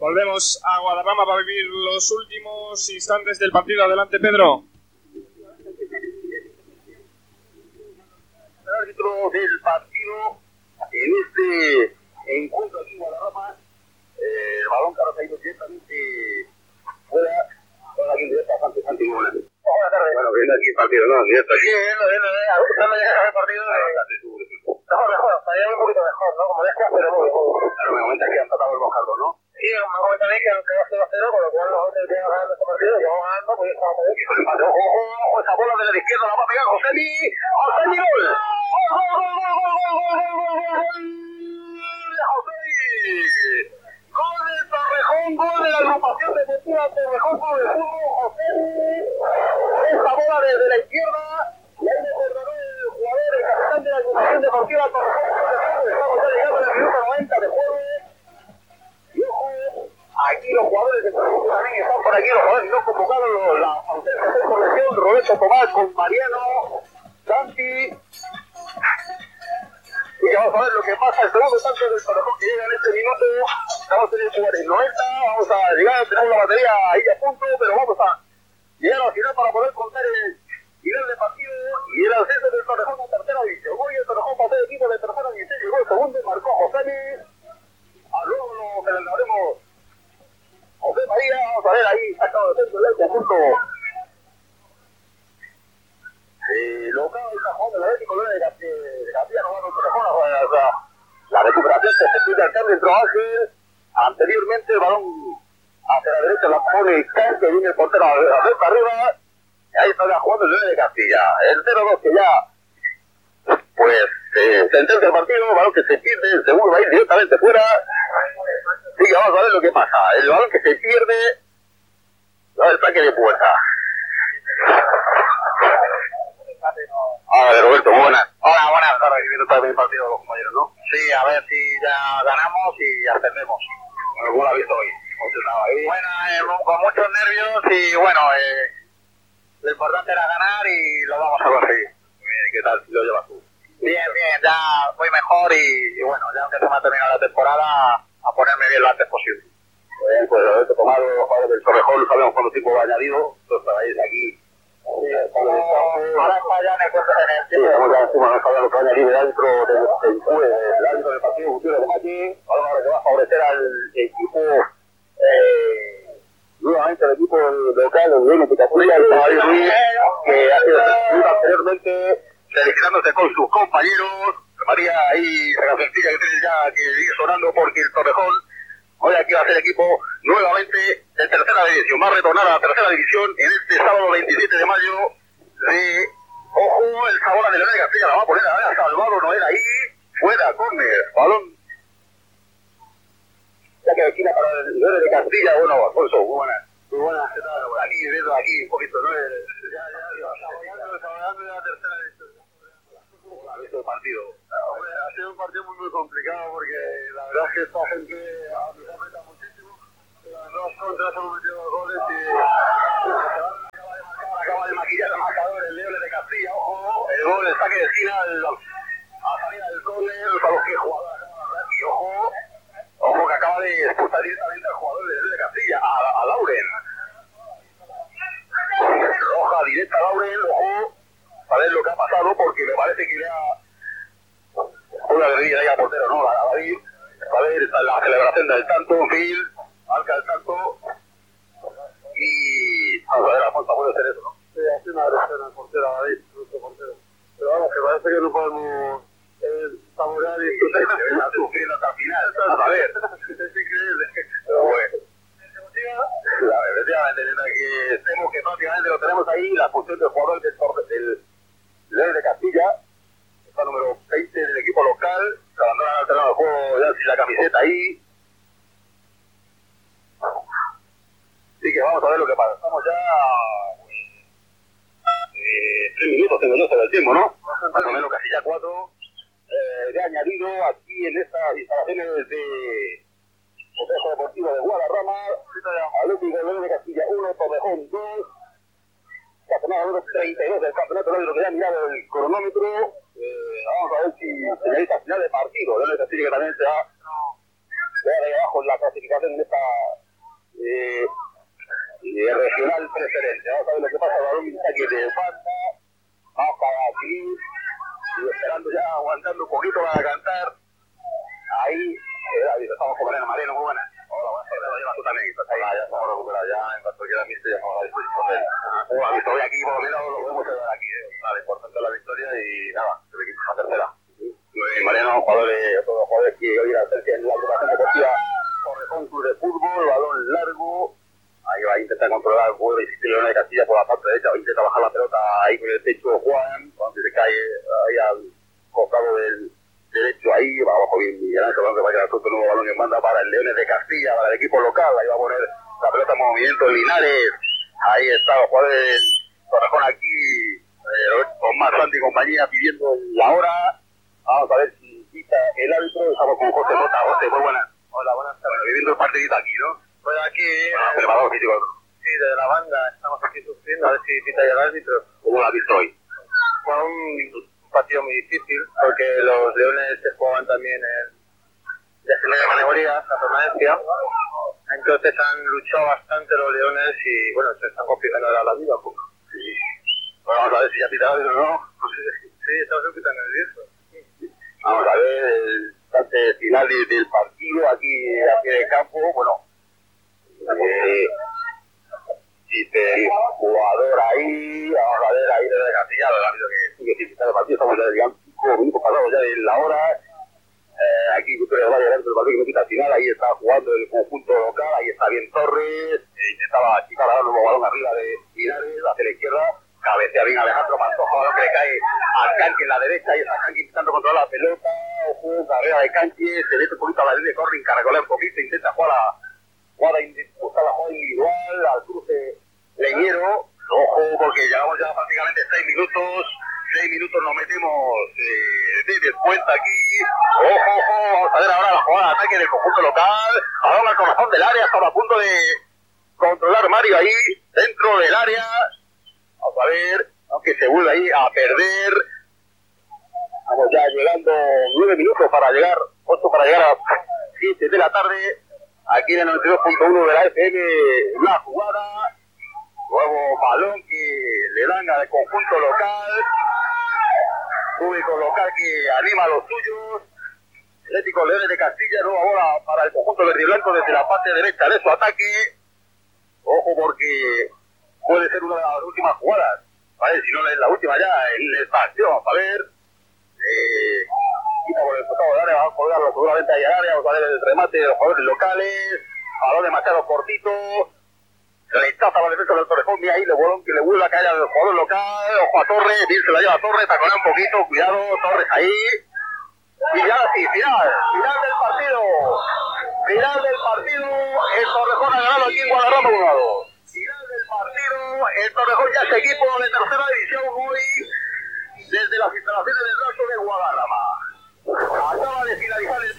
Volvemos a Guadarrama para vivir los últimos instantes del partido. Adelante, Pedro. El árbitro del partido en este encuentro aquí en Guadarrama, el balón que ha caído directamente fuera, con alguien directa bastante buena. Buenas tardes. Bueno, viendo aquí el partido, ¿no? Directo aquí. Sí, viendo, ¿cuándo llegas al partido? No, mejor, estaría un poquito mejor, ¿no? Como decías, pero muy bien. Claro, me comenta que han tratado el Mojardo, ¿no? Sí, me comentan ahí que va 0-0, con lo cual los otros que van ganando este partido, que vamos ganando, pues estamos ahí. Ojo, esa bola de la izquierda la va a pegar Josemi, gol. Gol de Torrejón, gol de la agrupación deportiva Torrejón, gol de fútbol, Josemi. Esta bola desde la izquierda, y ahí me acordó el jugador, el capitán de la agrupación deportiva Torrejón. Estamos ya llegando al minuto 90 de juego. Y ojo, aquí los jugadores de Torrejón también están por aquí, los jugadores no convocados, la ausencia de corrección, Roberto Tomás con Mariano, Santi. Y vamos a ver lo que pasa, el segundo tanto del Torrejón que llega en este minuto. Estamos en el 90, vamos a llegar, tenemos la batería ahí a punto, pero vamos a llegar al final para poder contar el final del partido y el ascenso del Torrejón a tercera división. Hoy el Torrejón pasó de equipo de tercera división, llegó el segundo, marcó Josemi. Luego lo celebraremos José María, vamos a ver ahí, sacado de centro del conjunto. Local está jugando el Atlético de Castilla, no va a Torrejón, o sea, la recuperación se ejecuta al centro Ángel. Anteriormente el balón hacia la derecha la pone Can, que viene el portero a ver para arriba. Y ahí está jugando el León de Castilla. El 0-2 que ya, pues, sentencia el partido, balón que se pierde, el segundo va a ir directamente fuera. Sí, vamos a ver lo que pasa. El balón que se pierde, va el saque de puerta. Hola, Roberto, muy buenas. Hola, buenas tardes. Viviendo también el partido de los compañeros, ¿no? Sí, a ver si ya ganamos y ascendemos. Bueno, ¿cómo lo has visto hoy? Bueno, con muchos nervios y bueno, lo importante era ganar y lo vamos a conseguir. Muy bien, ¿y qué tal lo llevas tú? Bien, ya voy mejor y bueno, ya aunque se me ha terminado la temporada, a ponerme bien lo antes posible. Bien, pues Roberto Tomás, los jugadores del Torrejón, sabemos cuánto tiempo va añadido, entonces estáis aquí. Ahora está ya en el tiempo. Estamos ya encima de lo que va a añadir el árbitro del partido Gutiérrez de Machi. Ahora que va a favorecer al equipo, nuevamente el equipo local, el León de Castilla, el Caballo Ruiz, que ha sido seleccionado anteriormente, felicitándose con sus compañeros. María ahí, esa cancioncilla que tiene ya que sigue sonando porque el Torrejón hoy aquí va a ser equipo nuevamente de tercera división. Va a retornar a la tercera división en este sábado 27 de mayo de... Ojo, el Sabora de León de Castilla la va a poner a ver, Salvador Noel ahí, fuera, córner, balón. Ya que esquina para el León de Castilla, bueno, Alfonso, muy buenas. Muy buenas, ¿qué tal? Por aquí, viendo aquí un poquito, ¿no? Saboreando la tercera división. ¿Cómo ha visto el partido? Ha sido un partido muy complicado porque la verdad es que esta gente nos afecta muchísimo. Las dos contras hemos metido dos goles y acaba de maquillar el marcador el León de Castilla. Ojo, el gol, el saque de esquina a salida del córner, a los que jugador y ojo que acaba de expulsar directamente al jugador del León de Castilla, a Lauren. Roja directa a Lauren, ojo, a ver lo que ha pasado porque me parece que le ha una guerrilla ahí al portero, ¿no? A David, a ver, está la celebración del tanto, Phil, marca el tanto y vamos a ver, Alfonso puede hacer eso, ¿no? Sí, hace una agresión al portero, a David, nuestro portero. Pero vamos, que parece que no podemos saborear y está sufriendo hasta el final. A ver, es increíble. Pero bueno. Efectivamente, que vemos que prácticamente lo tenemos ahí, la función del jugador del León de Castilla. Número 20 del equipo local, se abandona al terreno del juego ya sin la camiseta ahí. Así que vamos a ver lo que pasa. Estamos ya 3 minutos, tengo yo sobre el tiempo, ¿no? Más o menos casi ya 4. De añadido aquí en estas instalaciones de Complejo Deportivo de Guadarrama, Atlético León de Castilla 1, Torrejón 2, campeonato número 32 del campeonato, lo que ya mirado el cronómetro. Vamos a ver si señalita final de partido. León de Castilla que también se va ahí abajo abajo en la clasificación en esta regional preferente. Vamos a ver lo que pasa. El balón está aquí de banda, vamos para aquí, y esperando ya, aguantando un poquito para cantar. Ahí, David, estamos con Mariano, muy buenas. Hola, buenas tardes, lo llevas tú también. Estás ahí, ya estamos recuperados, ya en cuanto quiera mí, ya estamos a disposición de él. La victoria aquí, por lo menos lo podemos llevar aquí, vale, importante la victoria y nada, el equipo es la tercera. Mariano, otros jugadores que hoy la tercia en la agrupación deportiva Torrejón Club de Fútbol, balón largo. Ahí va a intentar controlar el juego de Leones de Castilla por la parte derecha, va a intentar bajar la pelota ahí con el pecho Juan, cuando se cae ahí al costado del derecho, ahí va abajo bien Miguel Ángel, que va a quedar suelto el nuevo balón que manda para el Leones de Castilla, para el equipo local, ahí va a poner la pelota en movimiento Linares, ahí está los jugadores del Torrejón aquí, con más Santi y compañía pidiendo la hora. Vamos a ver si quita el árbitro. Estamos con José Mota. José, muy buenas. Hola, buenas tardes. Viviendo el partidito aquí, ¿no? Pues aquí... preparador físico. Sí, desde la banda. Estamos aquí sufriendo a ver si quita el árbitro. ¿Cómo lo has visto hoy? Fue un partido muy difícil, porque los Leones se jugaban también en la primera categoría, la permanencia. Entonces han luchado bastante los Leones y, bueno, se están complicando ahora la vida un poco. Sí. Bueno, vamos a ver si ya quita el árbitro, ¿no? Sí, estamos un poquito nerviosos. Vamos a ver el instante final del partido aquí a pie de campo. Bueno, dice el jugador ahí, vamos a ver ahí desde Castilla, el árbitro que sigue sin quitar el partido. Estamos ya 5 minutos pasados ya de la hora. Aquí Victoria va a llegar el partido que no quita al final. Ahí está jugando el conjunto local, ahí está bien Torres, intentaba achicar a dar un balón arriba de Linares hacia la izquierda. Cabecea bien Alejandro Pantoja, balón que le cae al Canqui en la derecha, y está Canqui intentando controlar la pelota, ojo, carrera de Canqui, se mete un poquito a la línea de corre, caracolea un poquito, intenta buscar la jugada individual, al cruce Leñero, ojo, porque llevamos ya prácticamente 6 minutos nos metemos de descuento aquí, ojo, vamos a ver ahora la jugada de ataque del conjunto local, balón al corazón del área, estaba a punto de controlar Mario ahí, dentro del área. Vamos a ver, aunque se vuelve ahí a perder. Estamos ya llegando 9 minutos para llegar, 8 para llegar a 7 de la tarde. Aquí en el 92.1 de la FM, la jugada. Nuevo balón que le dan al conjunto local. Público local que anima a los suyos. Atlético Leones de Castilla, nueva bola para el conjunto verde y blanco desde la parte derecha de su ataque. Ojo porque puede ser una de las últimas jugadas, ¿vale? Si no es la última ya en esta acción, vamos a ver. Quita por el costado del área, vamos a colgarlo seguramente ahí al área, vamos a ver el remate de los jugadores locales, balón demasiado cortito, rechaza la defensa del Torrejón, mira ahí el balón que le vuelve a caer al jugador local, ojo a Torres, bien se la lleva Torres, taconea un poquito, cuidado, Torres ahí, y ya sí, final del partido, el Torrejón ha ganado aquí en Guadarrama 1-2. Final del partido, el Torrejón ya es equipo de tercera división hoy desde las instalaciones del Raso de Guadarrama. Acaba de finalizar el